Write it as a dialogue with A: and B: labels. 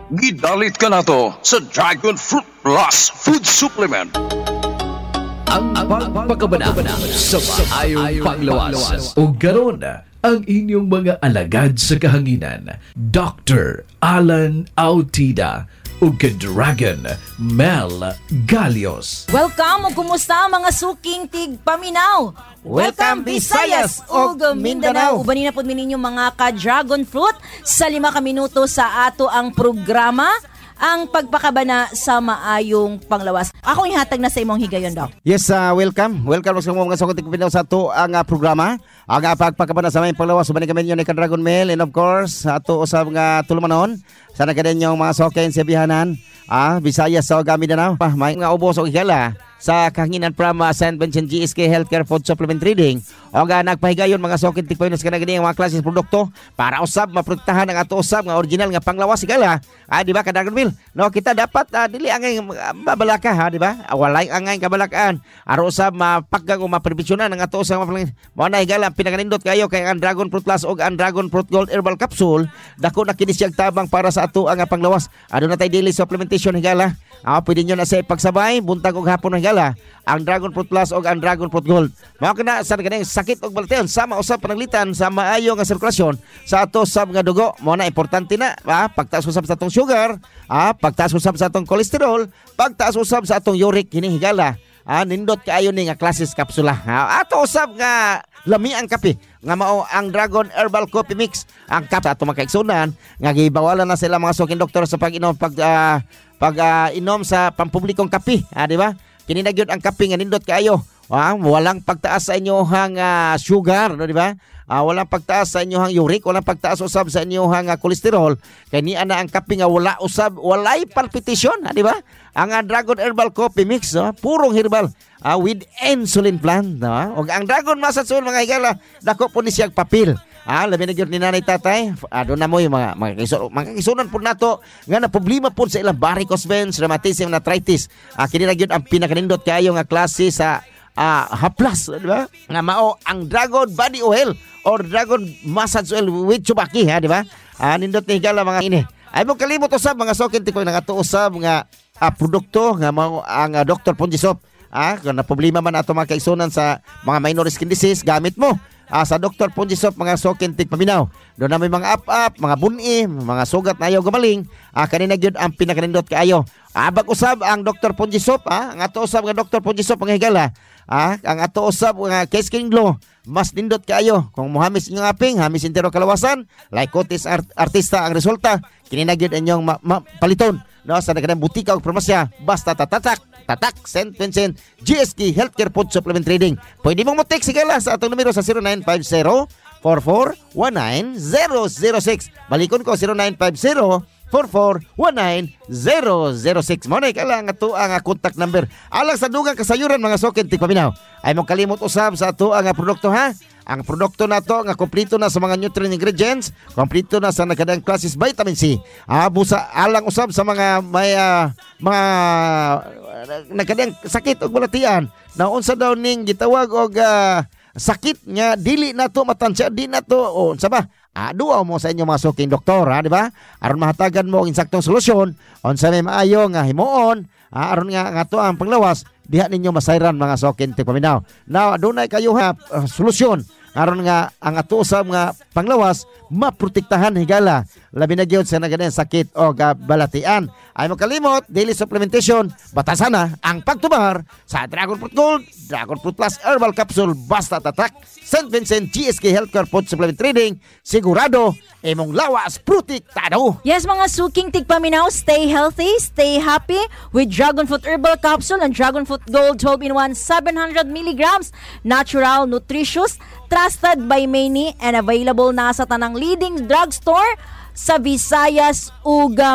A: Gidalit ka na to sa Dragon Fruit Plus Food Supplement.
B: Ang pagpakabana sa maayong panglawas. O garon ang inyong mga alagad sa kahanginan, Dr. Alan Autida o Dragon Mel Galios.
C: Welcome o kumusta mga suking tigpaminaw.
D: Welcome, Visayas ug Mindanao.
C: Ubanin na po ninyo mga ka-dragon fruit sa 5 minuto sa ato ang programa, ang pagpakabana sa maayong panglawas. Ako ihatag na sa imong higayon, Doc.
D: Yes, welcome. Welcome sa mga suking tigpaminaw sa ato ang programa. Ang pagpakabana sa maayong panglawas. Ubanin kami yun ni ka-Dragon Mel and of course, ato sa mga tulumanon. Sana ka din yung mga soken sa bihanan. Visayas sa Mindanao. May nga ubos o higala sa kahanginan from St. Vincent GSK Healthcare Food Supplement Trading o nagpahigayon mga sokin tikpayon sa kanang mga klases produkto para usab maprotektahan ang ato usab nga original nga panglawas sigala. Di ba ka-Dragon Mel? No, kita dapat dili angay mabalaka di ba? Walay angay kabalakaan. Aro usab mapaggang o maprebisyunan ang ato usab mo na higala pinakanindot kayo kay ang Dragon Fruit Plus o ang Dragon Fruit Gold Herbal Capsule. Dako na kini siyang tabang para sa ato ang panglawas. Aduna tay daily supplementation higala. Pwede nyo na sa pagsabay buntag og hapon higala ang Dragon Fruit Plus o ang Dragon Fruit Gold. Mao kana sa kaning sakit og balatian sama usab pananglitan sa maayo nga sirkulasyon sa ato sab nga dugo. Mo na importante na pagtaas usab sa atong sugar, pagtaas usab sa atong cholesterol, pagtaas usab sa atong uric kini higala. Nindot kaayo ni nga klases kapsula. Ato usab nga lami ang kape nga mao ang Dragon Herbal Coffee Mix. Ang kape ato makaigsunan nga gibawalan na sila mga suking doktor sa pag-inom inom sa pampublikong kape, di ba? Kini na gyud ang kape nga nindot kaayo. Walang pagtaas sa inyohang sugar, di ba? Walang pagtaas sa inyohang uric, walang pagtaas usab sa inyohang cholesterol. Kay ni ana ang kape nga wala usab, walay palpitation, di ba? Ang Dragon Herbal Coffee Mix, purong herbal with insulin plant, o ang Dragon Masasul mga higala, dako po ni siyang papel. Labi na gyud ni nanay tatay. Doon na mo yung mga kisunan po nato nga na problema po sa ilang varicose veins, rheumatism, arthritis. Kini na gyud ang pinakanindot kayo nga klase sa haplas, di ba? Nga mao ang Dragon Body Oil or Dragon Massage Oil with Chubaki, di ba? Nindot ni higala mga ini. Ay mo kalimot usab mga sokin tikoy nga ato usab nga produkto nga mao ang Dr. Ponjisop. Kung na problema man ato mga kaisunan sa mga minor skin disease, gamit mo sa Dr. Ponjisop mga sokin tigpaminaw. Doon na may mga up-up, mga buni, mga sugat na ayaw gumaling. Kanina gyud ang pinakanindot kaayo. Bag usab ang Dr. Ponjisop, ang ato usab nga Dr. Ponjisop mga higala. Ang ato usab nga case skin glow, mas nindot kaayo. Kung muhamis inyong aping, hamis intero kalawasan, like Cotis artista ang resulta, kinina gyud inyong paliton. No, sa nagandang butika o promasya, basta tatak St. Vincent GSK Healthcare Food Supplement Trading. Pwede mong mo-text sigala sa atong numero sa 0950-4419-006. Balikon ko 0950-4419-006. Mo na ikalang ato ang contact number. Alang sa dugang kasayuran mga sokin tigpaminaw. Ay mong kalimot usab sa ato ang produkto ha. Ang produkto na to nga kompleto na sa mga nutrient ingredients, kompleto na sa nakadang klases vitamin C. Busa alang usab sa mga may mga nakadang sakit og balatian. Na unsa daw ning gitawag og sakit nga dili na to matansya, di na to unsa ba? Duaw mo sa inyo mga suking doktor, di ba? Aron mahatagan mo ang insaktong solusyon unsa may maayo nga himuon, aron nga to ang panglawas diha ninyo masayran mga sokin tigpaminaw. Now adunay kayo solusyon aron nga ang ato usab nga panglawas maprotektahan higala labi na gyud sa naganing sakit o balatian. Ay mo kalimot daily supplementation, batasan na ang pagtubar sa Dragon Fruit Gold, Dragon Fruit Plus Herbal Capsule, basta tatak St. Vincent GSK Healthcare Food Supplement Trading, sigurado imong lawas protektado.
C: Yes mga suking tigpaminaw, stay healthy, stay happy with Dragon Fruit Herbal Capsule and Dragon Fruit Gold 12-in-1 700 milligrams, natural, nutritious, trusted by many and available na sa tanang leading drugstore sa Visayas ug